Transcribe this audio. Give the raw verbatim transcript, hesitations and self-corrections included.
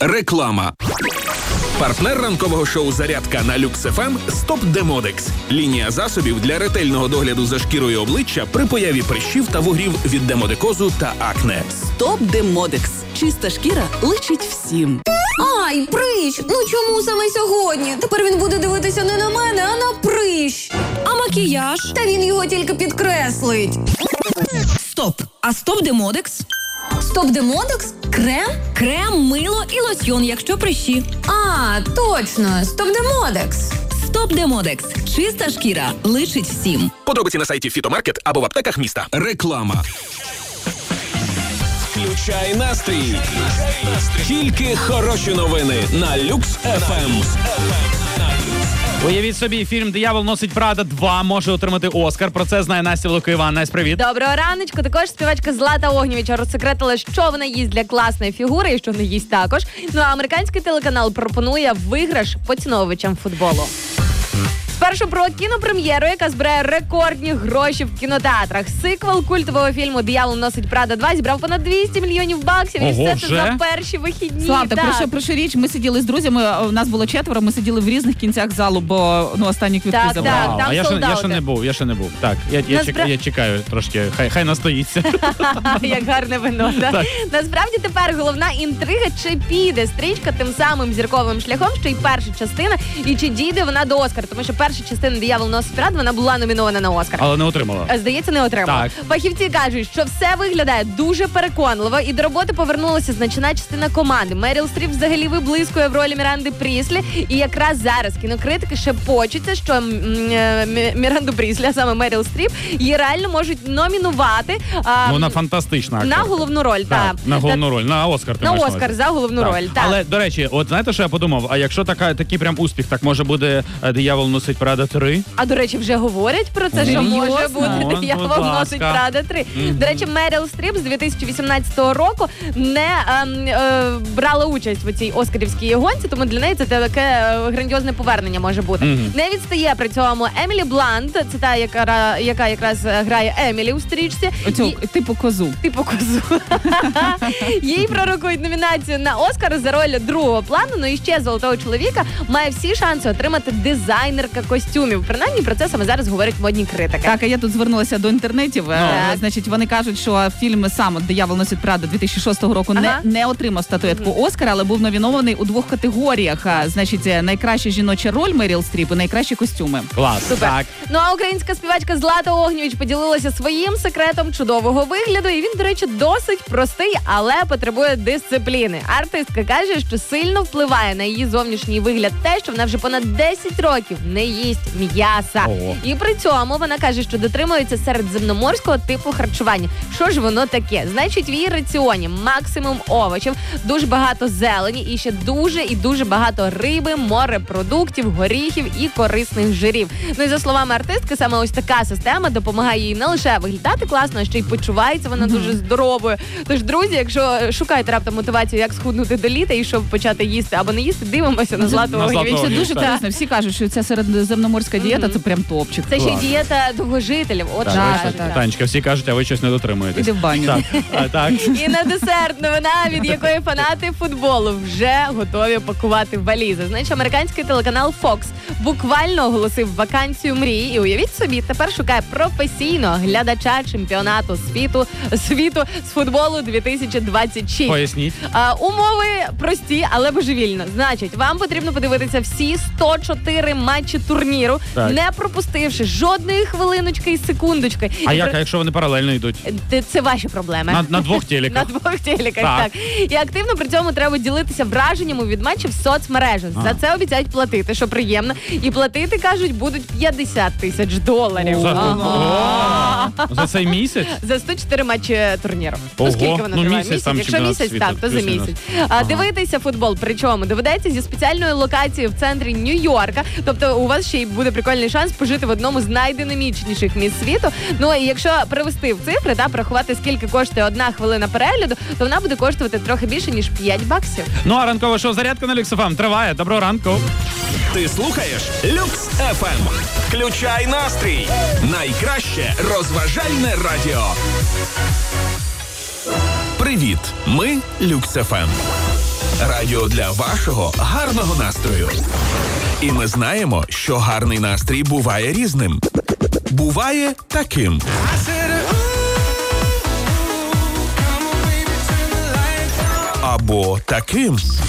Реклама. Партнер ранкового шоу «Зарядка» на Люкс еф ем «Стоп Демодекс». Лінія засобів для ретельного догляду за шкірою обличчя при появі прищів та вугрів від демодекозу та акне. Стоп Демодекс. Чиста шкіра личить всім. Ай, прищ! Ну чому саме сьогодні? Тепер він буде дивитися не на мене, а на прищ. А макіяж? Та він його тільки підкреслить. Стоп! А Стоп Демодекс? Стоп Демодекс? Крем? Крем, мило і лосьйон, якщо прищі. А, точно, Стоп Демодекс. Стоп Демодекс. Чиста шкіра личить всім. Подробиці на сайті Фітомаркет або в аптеках міста. Реклама. Включай настрій. Тільки хороші новини на Люкс еф ем. Уявіть собі, фільм «Диявол носить Прада два» може отримати Оскар. Про це знає Настя Волокоєва. Настя, привіт. Доброго раночку. Також співачка Злата Огнєвіча розсекретила, що вона їсть для класної фігури і що не їсть також. Ну а американський телеканал пропонує виграш поціновувачам футболу. Спершу про кінопрем'єру, яка збирає рекордні гроші в кінотеатрах. Сиквел культового фільму «Диявол носить Прада два» зібрав понад двісті мільйонів баксів. Ого, і все вже? це за перші вихідні. Слав, так, про що, про що річ? Ми сиділи з друзями, у нас було четверо, ми сиділи в різних кінцях залу, бо ну, останні квитки Так, забрали. так. Там а я ще, я ще солдати. не був, я ще не був. Так, я, я, Наспра- чекаю, я чекаю трошки, хай, хай настоїться. Як гарне вино. Да? Так. Насправді тепер головна інтрига, чи піде стрічка тим самим зірковим шляхом, що й перша частина, і чи дійде вона до Оскара. Тому що перша частина «Диявол носить Прада» вона була номінована на Оскар. Але не отримала. А, Здається, не отримала. Так. Фахівці кажуть, що все виглядає дуже переконливо, і до роботи повернулася значна частина команди. Меріл Стріп взагалі виблискує в ролі Міранди Пріслі, і якраз зараз кінокритики шепочуться, що м, м, Міранду Пріслі, а саме Меріл Стріп, її реально можуть номінувати а, Ну, вона фантастична на акторка. головну роль. Так, та. на головну роль, на Оскар ти На маєш Оскар увазі. за головну Так. роль. Так. Але, до речі, от знаєте, що я подумав? А якщо така, такий прям успіх, так може буде е, «Диявол носить Прада три»? А, до речі, вже говорять про це, що Серйозно? може бути Ну, будь «Диявол ласка. носить Прада три». До речі, Меріл Стріп з дві тисячі вісімнадцятого року не ем, е, брала участь в цій оскарівській гонці, тому для неї це таке е, грандіозне повернення може бути. Мгм. Не відстає при цьому Емілі Блант, це та, яка, ра- яка якраз грає Емілі у стрічці. Оцю, І- типу козу. Типу козу. Їй пророкують номінацію на Оскар за роль другого плану, ну і ще «Золотого чоловіка» має всі шанси отримати дизайнерка костюмів. Принаймні про це саме зараз говорять модні критики. Так, а я тут звернулася до інтернетів. Е, Так. Значить, вони кажуть, що фільм сам «Диявол носить Прада» дві тисячі шостого року Ага. не, не отримав статуетку Оскара, але був номінований у двох категоріях. А, Значить, е, найкраща жіноча роль Меріл Стріп і найкращі костюми. Клас. Супер. Так. Ну а українська співачка Злата Огнєвіч поділилася своїм секретом чудового вигляду. І він, до речі, досить простий, але потребує дисципліни. Артистка каже, що сильно впливає на її зовнішній вигляд те, що вона вже понад десять років не їсть м'яса. Ого. І при цьому вона каже, що дотримується середземноморського типу харчування. Що ж воно таке? Значить, в її раціоні максимум овочів, дуже багато зелені і ще дуже і дуже багато риби, морепродуктів, горіхів і корисних жирів. Ну і за словами артистки, саме ось така система допомагає їй не лише виглядати класно, а ще й почувається вона дуже здоровою. Тож, друзі, якщо шукаєте раптом мотивацію, як схуднути до літа і щоб почати їсти або не їсти, дивимося на Злату На Злату Огнєвіч. Це Огнєвіч, дуже так. корисно. Всі кажуть, що ця середземноморська дієта це прям топчик. Це ще й Клас. дієта довгожителів. От Так, що ви я що, кажу, так. Танечка, всі кажуть, а ви щось не дотримуєтесь. Іди в баню. Так, а, так. І на десерт новина, від якої фанати футболу вже готові пакувати валізи. Значить, американський телеканал Fox буквально оголосив вакансію мрії. І уявіть собі, тепер шукає професійного глядача чемпіонату світу, світу з футболу дві тисячі двадцять шість. Поясніть. А, умови прості, але божевільно. Значить, вам потрібно подивитися всі сто чотири матчі турніру, Так. не пропустивши жодної хвилиночки і секундочки. А І як, при- а якщо вони паралельно йдуть? Це- Це ваші проблеми. На, на двох На телеках. двох телеках, Так. так. І активно при цьому треба ділитися враженнями від матчів в соцмережах. А. За це обіцяють платити, що приємно. І платити, кажуть, будуть п'ятдесят тисяч доларів. За, Ага. О, за цей місяць? За сто чотири матчі турніру. Ого. Ну, скільки вона Ну, триває? місяць, там Якщо чемпіонат місяць, світу, так, то за плюс-мінус. місяць. А, дивитися футбол, причому доведеться зі спеціальної локації в центрі Нью-Йорка. Тобто у вас ще й буде прикольний шанс пожити в одному з найдинамічніших місць світу. Ну і якщо привести в цифри та порахувати, скільки коштує одна хвилина перегляду, то вона буде коштувати трохи більше, ніж п'ять баксів. Ну а ранкове шоу «Зарядка» на Люкс еф ем триває. Доброго ранку. Ти слухаєш Люкс еф ем. Включай настрій. Найкраще розважальне радіо. Привіт, ми Люкс еф ем. Радіо для вашого гарного настрою. І ми знаємо, що гарний настрій буває різним. Буває таким. Або таким.